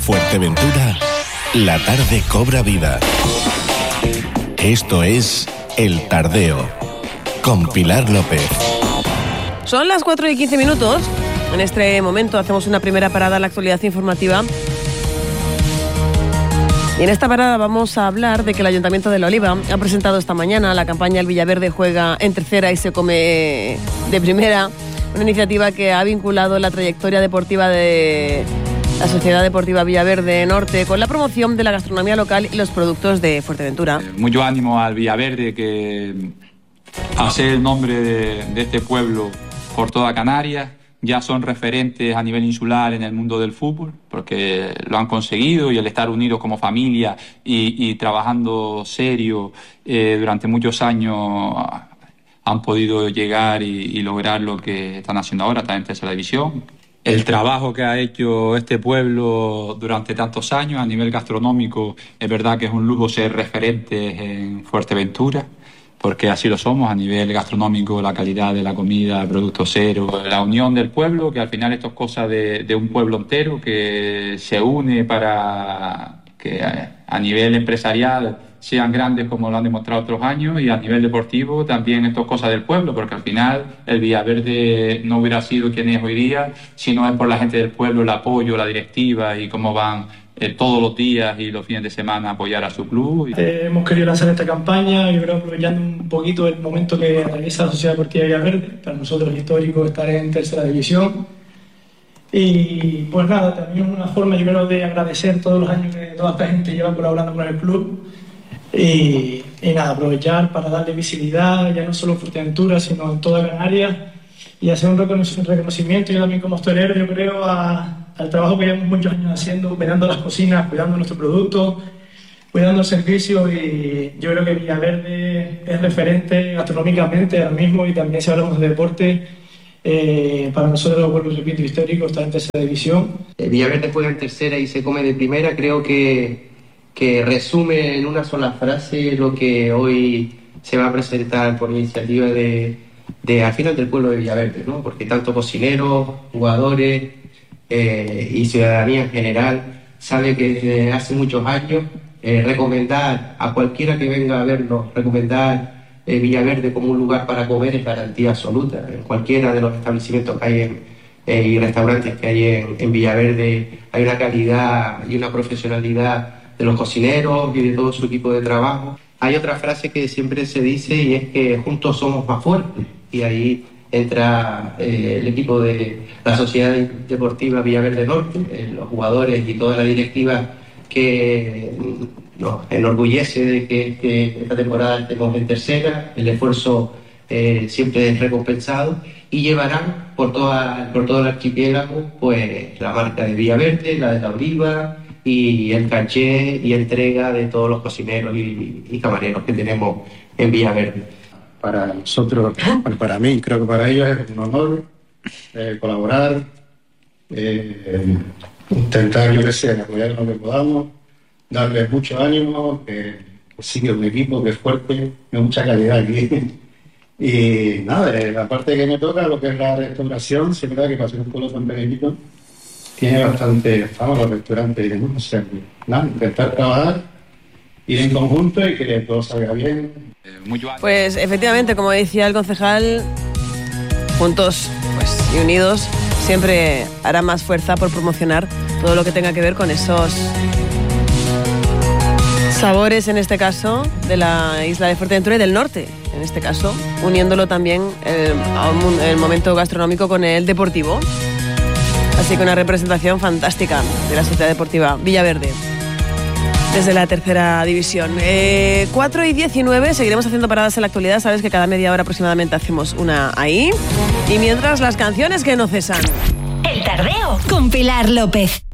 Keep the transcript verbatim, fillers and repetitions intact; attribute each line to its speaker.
Speaker 1: Fuerteventura, la tarde cobra vida. Esto es El Tardeo, con Pilar López.
Speaker 2: Son las cuatro y quince minutos. En este momento hacemos una primera parada en la actualidad informativa. Y en esta parada vamos a hablar de que el Ayuntamiento de La Oliva ha presentado esta mañana la campaña El Villaverde juega en tercera y se come de primera, una iniciativa que ha vinculado la trayectoria deportiva de la Sociedad Deportiva Villaverde Norte con la promoción de la gastronomía local y los productos de Fuerteventura.
Speaker 3: Eh, mucho ánimo al Villaverde, que hace el nombre de, de este pueblo por toda Canarias. Ya son referentes a nivel insular en el mundo del fútbol, porque lo han conseguido, y el estar unidos como familia y, y trabajando serio eh, durante muchos años han podido llegar y, y lograr lo que están haciendo ahora, también en tercera división. El trabajo que ha hecho este pueblo durante tantos años a nivel gastronómico, es verdad que es un lujo ser referentes en Fuerteventura, porque así lo somos a nivel gastronómico, la calidad de la comida, producto cero, la unión del pueblo, que al final esto es cosa de, de un pueblo entero que se une para que a, a nivel empresarial sean grandes como lo han demostrado otros años, y a nivel deportivo también esto es cosa del pueblo, porque al final el Villaverde no hubiera sido quien es hoy día si no es por la gente del pueblo, el apoyo, la directiva y cómo van Eh, todos los días y los fines de semana a apoyar a su club.
Speaker 4: Eh, hemos querido lanzar esta campaña, yo creo, aprovechando un poquito el momento que atraviesa la Sociedad Deportiva Villaverde. Para nosotros es histórico estar en tercera división. Y pues nada, también una forma, yo creo, de agradecer todos los años que toda esta gente lleva colaborando con el club. Y, y nada, aprovechar para darle visibilidad, ya no solo en Fuerteventura, sino en toda Canarias, y hacer un reconocimiento, yo también como hostelero, yo creo, a al trabajo que llevamos muchos años haciendo, cuidando las cocinas, cuidando nuestro producto, cuidando el servicio, y yo creo que Villaverde es referente gastronómicamente ahora mismo, y también si hablamos de deporte, eh, para nosotros, vuelvo, repito, histórico, está en tercera división.
Speaker 5: Eh, Villaverde juega en tercera y se come de primera, creo que, que resume en una sola frase lo que hoy se va a presentar por iniciativa de, de al final del pueblo de Villaverde, ¿no? Porque tanto cocineros, jugadores, Eh, y ciudadanía en general sabe que desde hace muchos años eh, recomendar a cualquiera que venga a vernos, recomendar eh, Villaverde como un lugar para comer es garantía absoluta. En cualquiera de los establecimientos que hay en, eh, y restaurantes que hay en, en Villaverde hay una calidad y una profesionalidad de los cocineros y de todo su equipo de trabajo. Hay otra frase que siempre se dice, y es que juntos somos más fuertes, y ahí entra eh, el equipo de la Sociedad Deportiva Villaverde Norte, eh, los jugadores y toda la directiva, que nos enorgullece de que, que esta temporada estemos en tercera. El esfuerzo eh, siempre es recompensado, y llevarán por, toda, por todo el archipiélago pues la marca de Villaverde, la de La Oliva, y el caché y entrega de todos los cocineros y, y camareros que tenemos en Villaverde.
Speaker 6: Para nosotros, bueno, para mí, creo que para ellos es un honor eh, colaborar, eh, intentar, yo que sé, apoyar lo que podamos, darles mucho ánimo, que, que sigue un equipo que es fuerte, de mucha calidad aquí. Y nada, eh, la parte que me toca, lo que es la restauración, sí es verdad que para ser un pueblo tan pequeñito, tiene bastante fama los restaurantes y demás. O sea, nada, intentar trabajar, ir en conjunto y que todo salga bien.
Speaker 2: Pues efectivamente, como decía el concejal, juntos pues, y unidos siempre hará más fuerza por promocionar todo lo que tenga que ver con esos sabores, en este caso, de la isla de Fuerteventura y del norte, en este caso, uniéndolo también el, a un, el momento gastronómico con el deportivo. Así que una representación fantástica de la Sociedad Deportiva Villaverde desde la tercera división. Eh, cuatro y diecinueve, seguiremos haciendo paradas en la actualidad. Sabes que cada media hora aproximadamente hacemos una ahí. Y mientras, las canciones que no cesan.
Speaker 7: El Tardeo con Pilar López.